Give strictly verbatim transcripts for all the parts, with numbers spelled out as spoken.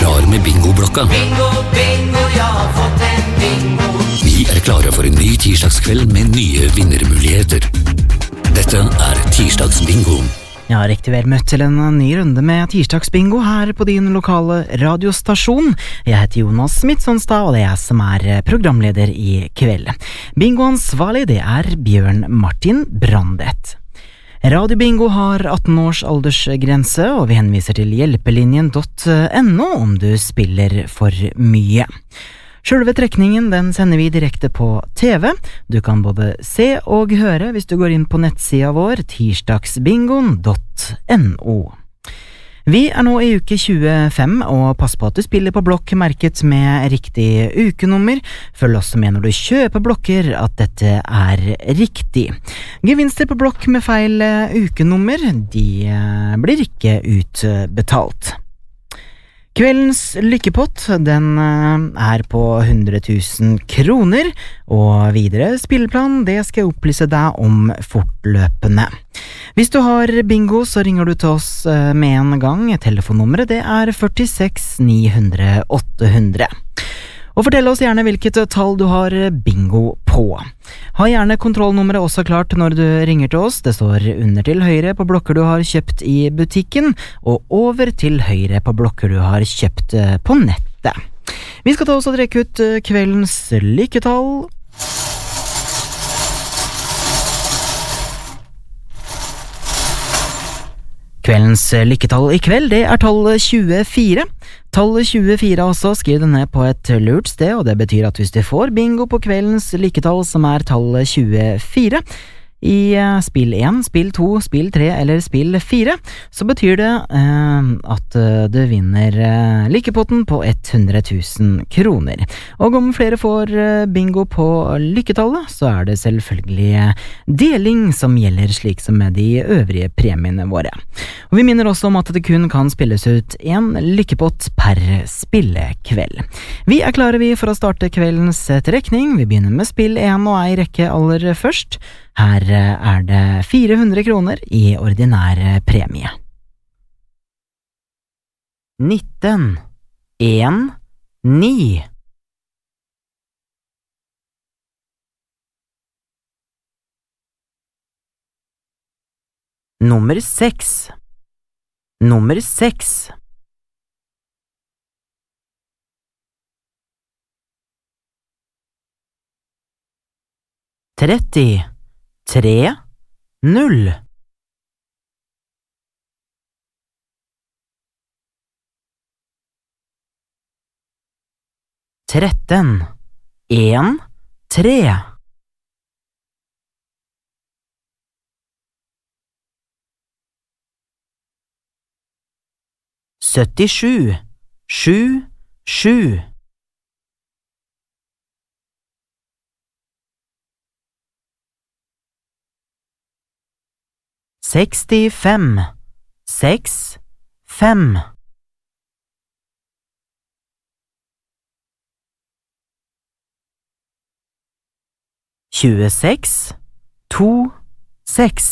klar med bingoblokka? Bingo, bingo, jeg har fått en bingo. Vi er klare for en ny tirsdagskveld med nye vinnermuligheter. Dette er tirsdagsbingo. Ja, riktig vel møtt til en ny runde med tirsdagsbingo her på din lokale radiostasjon. Jeg heter Jonas Smitsonstad, og det er jeg som er programleder i kveld. Bingoansvarlig, det er Bjørn Martin Brandet. Radio Bingo har atten års aldersgrense, og vi henviser til hjelpelinjen punktum no om du spiller for mye. Selve trekningen den sender vi direkte på T V. Du kan både se og høre hvis du går inn på nettsida vår tirsdagsbingoen punktum no. Vi er nå i uke tjuefem, og pass på at du spiller på blokk merket med riktig ukenummer. Følg også med når du kjøper blokker at dette er riktig. Gevinster på blokk med feil ukenummer, de blir ikke utbetalt. Kveldens lykkepott, den er på hundre tusen kroner, og videre spilleplan, det skal jeg opplyse deg om fortløpende. Hvis du har bingo, så ringer du til oss med en gang. Telefonnummeret, det er førtiseks ni hundre åtte hundre. Og fortell oss gjerne hvilket tall du har bingo på. Ha gjerne kontrollnummeret også klart når du ringer til oss. Det står under til høyre på blokker du har kjøpt i butikken, og over til høyre på blokker du har kjøpt på nettet. Vi skal ta oss og trekke ut kveldens lykketall. Kveldens lykketall i kveld, det er tallet tjuefire. Tallet tjuefire også, skriv det ned på et lurt sted, og det betyr at hvis du får bingo på kveldens lykketall som er tallet tjuefire, i spill én, spill to, spill tre eller spill fire, så betyr det eh, at du vinner eh, lykkepotten på hundre tusen kroner. Og om flere får eh, bingo på lykketallet, så er det selvfølgelig deling som gjelder, slik som med de øvrige premiene våre. Og vi minner også om at det kun kan spilles ut en lykkepott per spillekveld. Vi er klare vi for å starte kveldens trekning. Vi begynner med spill én og ei rekke aller først. Her er det fire hundre kroner i ordinær premie. nitten, en, ni. Nummer seks. Nummer seks. tretti. Tre, null. Tretten, en, tre. Syttisju, sju, sju. Sekstifem, seks, fem. Tjueseks, to, seks.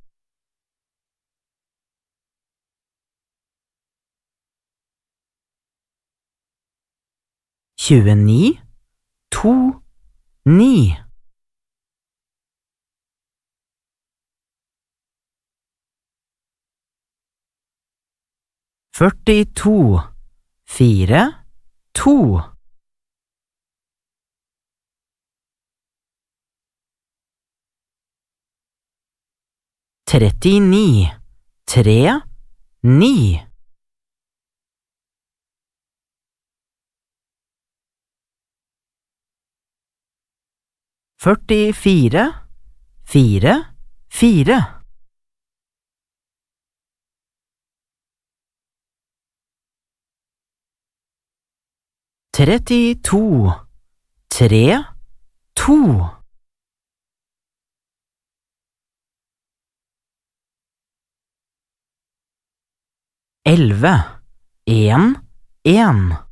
Tjueni, to, ni. Førtito, fire, to. Trettini, tre, ni. Førtifire, fire, fire. Trettito, tre, to. Elve, en, en.